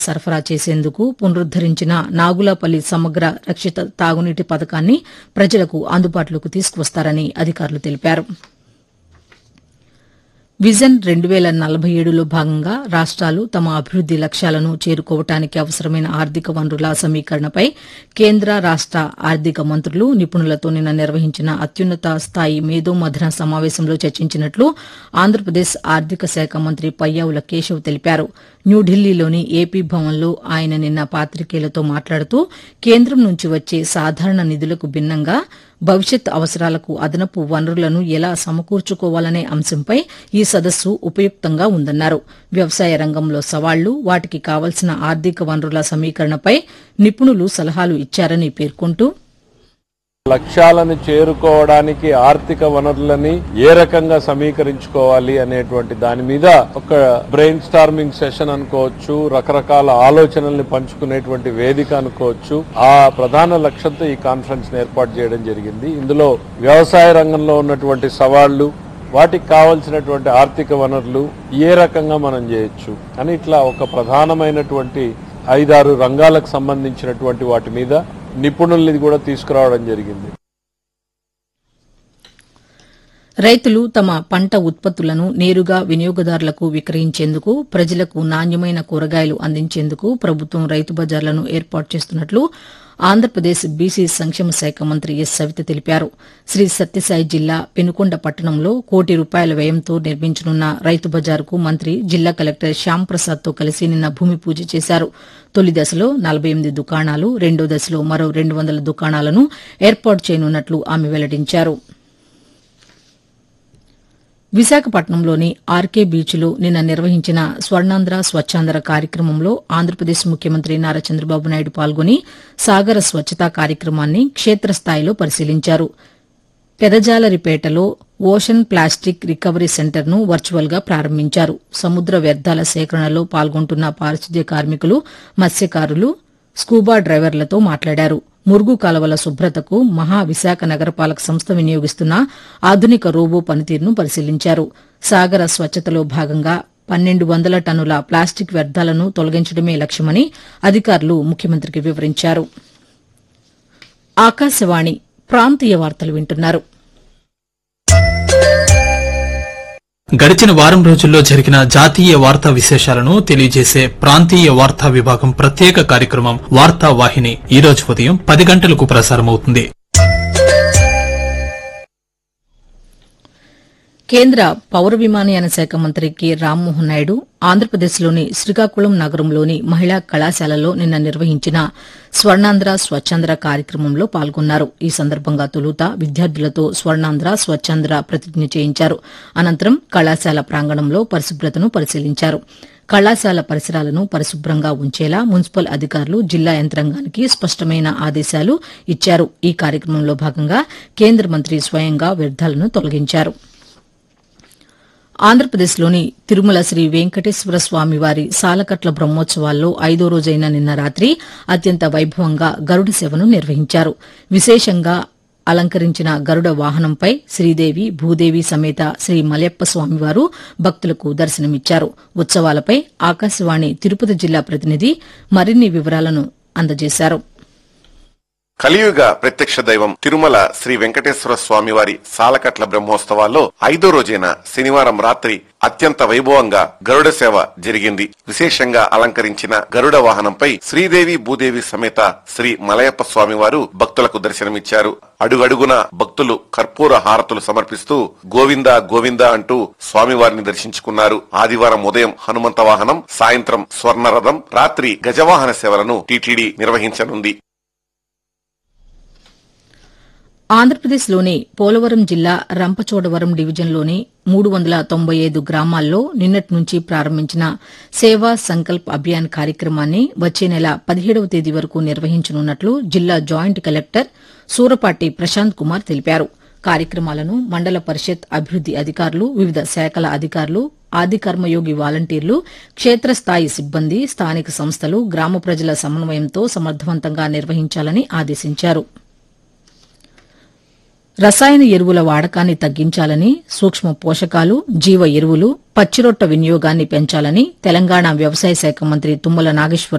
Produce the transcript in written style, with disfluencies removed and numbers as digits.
సరఫరా చేసేందుకు పునరుద్దరించిన నాగులపల్లి సమగ్ర రక్షిత తాగునీటి పథకాన్ని ప్రజలకు అందుబాటులోకి తీసుకువస్తారని అధికారులు తెలిపారు. విజన్ 2047లో భాగంగా రాష్ట్రాలు తమ అభివృద్ది లక్ష్యాలను చేరుకోవడానికి అవసరమైన ఆర్థిక వనరుల సమీకరణపై కేంద్ర రాష్ట ఆర్థిక మంత్రులు నిపుణులతో నిన్న నిర్వహించిన అత్యున్నత స్థాయి మేధోమథన సమావేశంలో చర్చించినట్లు ఆంధ్రప్రదేశ్ ఆర్థిక శాఖ మంత్రి పయ్యావుల కేశవ్ తెలిపారు. న్యూఢిల్లీలోని ఏపీ భవన్లో ఆయన నిన్న పాతికేయులతో మాట్లాడుతూ కేంద్రం నుంచి వచ్చే సాధారణ నిధులకు భిన్నంగా భవిష్యత్ అవసరాలకు అదనపు వనరులను ఎలా సమకూర్చుకోవాలనే అంశంపై ఈ సదస్సు ఉపయుక్తంగా ఉందన్నారు. వ్యవసాయ రంగంలో సవాళ్లు, వాటికి కావలసిన ఆర్థిక వనరుల సమీకరణపై నిపుణులు సలహాలు ఇచ్చారని పేర్కొంటూ లక్ష్యాలను చేరుకోవడానికి ఆర్థిక వనరులని ఏ రకంగా సమీకరించుకోవాలి అనేటువంటి దాని మీద ఒక బ్రెయిన్ స్టార్మింగ్ సెషన్ అనుకోవచ్చు, రకరకాల ఆలోచనల్ని పంచుకునేటువంటి వేదిక అనుకోవచ్చు. ఆ ప్రధాన లక్ష్యంతో ఈ కాన్ఫరెన్స్ ఏర్పాటు చేయడం జరిగింది. ఇందులో వ్యవసాయ రంగంలో ఉన్నటువంటి సవాళ్లు, వాటికి కావలసినటువంటి ఆర్థిక వనరులు ఏ రకంగా మనం చేయొచ్చు అని ఇట్లా ఒక ప్రధానమైనటువంటి 5-6 రంగాలకు సంబంధించినటువంటి వాటి మీద నిపుణుల్ని కూడా తీసుకురావడం జరిగింది. రైతులు తమ పంట ఉత్పత్తులను నేరుగా వినియోగదారులకు విక్రయించేందుకు, ప్రజలకు నాణ్యమైన కూరగాయలు అందించేందుకు ప్రభుత్వం రైతు బజార్లను ఏర్పాటు చేస్తున్నట్లు ఆంధ్రప్రదేశ్ బీసీ సంక్షేమ శాఖ మంత్రి ఎస్ సవిత తెలిపారు. శ్రీ సత్యసాయి జిల్లా పెనుకొండ పట్టణంలో ₹1 కోటి వ్యయంతో నిర్మించనున్న రైతు బజారుకు మంత్రి జిల్లా కలెక్టర్ శ్యాంప్రసాద్తో కలిసి నిన్న భూమి పూజ చేశారు. తొలి దశలో 48 దుకాణాలు, రెండో దశలో మరో 200 దుకాణాలను ఏర్పాటు చేయనున్నట్లు ఆమె వెల్లడించారు. విశాఖపట్నంలోని ఆర్కే బీచ్లో నిన్న నిర్వహించిన స్వర్ణాంధ్ర స్వచ్ఛాంధ్ర కార్యక్రమంలో ఆంధ్రప్రదేశ్ ముఖ్యమంత్రి నారా చంద్రబాబు నాయుడు పాల్గొని సాగర స్వచ్ఛతా కార్యక్రమాన్ని క్షేత్రస్థాయిలో పరిశీలించారు. పెదజాలరిపేటలో ఓషన్ ప్లాస్టిక్ రికవరీ సెంటర్ను వర్చువల్గా ప్రారంభించారు. సముద్ర వ్యర్థాల సేకరణలో పాల్గొంటున్న పారిశుద్ధ్య కార్మికులు, మత్స్యకారులు, స్కూబా డ్రైవర్లతో మాట్లాడారు. మురుగు కాలువల శుభ్రతకు మహా విశాఖ నగరపాలక సంస్థ వినియోగిస్తున్న ఆధునిక రోబో పనితీరును పరిశీలించారు. సాగర స్వచ్ఛతలో భాగంగా 1200 టన్నుల ప్లాస్టిక్ వ్యర్థాలను తొలగించడమే లక్ష్యమని అధికారులు ముఖ్యమంత్రికి వివరించారు. ఆకాశవాణి ప్రాంతీయ వార్తలు వింటున్నారు. గడిచిన వారం రోజుల్లో జరిగిన జాతీయ వార్తా విశేషాలను తెలియజేసే ప్రాంతీయ వార్తా విభాగం ప్రత్యేక కార్యక్రమం వార్తా వాహిని ఈ రోజు ఉదయం 10 గంటలకు ప్రసారమవుతుంది. కేంద్ర పౌర విమానయాన శాఖ మంత్రి కె రామ్మోహన్ నాయుడు ఆంధ్రప్రదేశ్లోని శ్రీకాకుళం నగరంలోని మహిళా కళాశాలలో నిన్న నిర్వహించిన స్వర్ణాంధ్ర స్వచ్ఛాంధ్ర కార్యక్రమంలో పాల్గొన్నారు. ఈ సందర్భంగా తొలుత విద్యార్థులతో స్వర్ణాంధ్ర స్వచ్ఛాంధ్ర ప్రతిజ్ఞ చేయించారు. అనంతరం కళాశాల ప్రాంగణంలో పరిశుభ్రతను పరిశీలించారు. కళాశాల పరిసరాలను పరిశుభ్రంగా ఉంచేలా మున్సిపల్ అధికారులు జిల్లా యంత్రాంగానికి స్పష్టమైన ఆదేశాలు ఇచ్చారు. ఈ కార్యక్రమంలో భాగంగా కేంద్ర మంత్రి స్వయంగా వ్యర్థాలను తొలగించారు. ఆంధ్రప్రదేశ్లోని తిరుమల శ్రీ వెంకటేశ్వర స్వామివారి సాలకట్ల బ్రహ్మోత్సవాల్లో 5వ రోజైన నిన్న రాత్రి అత్యంత వైభవంగా గరుడ సేవను నిర్వహించారు. విశేషంగా అలంకరించిన గరుడ వాహనంపై శ్రీదేవి, భూదేవి సమేత శ్రీ మలయప్ప స్వామివారు భక్తులకు దర్శనమిచ్చారు. ఉత్సవాలపై ఆకాశవాణి తిరుపతి జిల్లా ప్రతినిధి మరిన్ని వివరాలను అందజేశారు. కలియుగ ప్రత్యక్ష దైవం తిరుమల శ్రీ వెంకటేశ్వర స్వామివారి సాలకట్ల బ్రహ్మోత్సవాల్లో 5వ రోజైన శనివారం రాత్రి అత్యంత వైభవంగా గరుడ సేవ జరిగింది. విశేషంగా అలంకరించిన గరుడ వాహనంపై శ్రీదేవి, భూదేవి సమేత శ్రీ మలయప్ప స్వామివారు భక్తులకు దర్శనమిచ్చారు. అడుగడుగున భక్తులు కర్పూర హారతులు సమర్పిస్తూ గోవిందా గోవిందా అంటూ స్వామివారిని దర్శించుకున్నారు. ఆదివారం ఉదయం హనుమంత వాహనం, సాయంత్రం స్వర్ణరథం, రాత్రి గజవాహన సేవలను టీటీడీ నిర్వహించనుంది. ఆంధ్రప్రదేశ్లోని పోలవరం జిల్లా రంపచోడవరం డివిజన్లోని 395 గ్రామాల్లో నిన్నటి నుంచి ప్రారంభించిన సేవా సంకల్ప్ అభియాన్ కార్యక్రమాన్ని వచ్చే నెల 17వ తేదీ వరకు నిర్వహించనున్నట్లు జిల్లా జాయింట్ కలెక్టర్ సూరపాటి ప్రశాంత్ కుమార్ తెలిపారు. కార్యక్రమాలను మండల పరిషత్ అభివృద్ది అధికారులు, వివిధ శాఖల అధికారులు, ఆది కర్మయోగి వాలంటీర్లు, క్షేత్రస్థాయి సిబ్బంది, స్థానిక సంస్థలు, గ్రామ ప్రజల సమన్వయంతో సమర్థవంతంగా నిర్వహించాలని ఆదేశించారు. రసాయన ఎరువుల వాడకాన్ని తగ్గించాలని, సూక్ష్మ పోషకాలు, జీవ ఎరువులు, పచ్చిరొట్ట వినియోగాన్ని పెంచాలని తెలంగాణ వ్యవసాయ శాఖ మంత్రి తుమ్మల నాగేశ్వరరావు